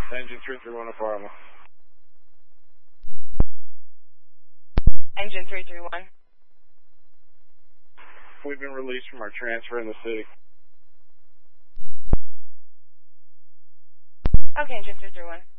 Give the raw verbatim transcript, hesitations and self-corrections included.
Engine three three one apartment. Engine three three one. We've been released from our transfer in the city. Okay, Engine three three one.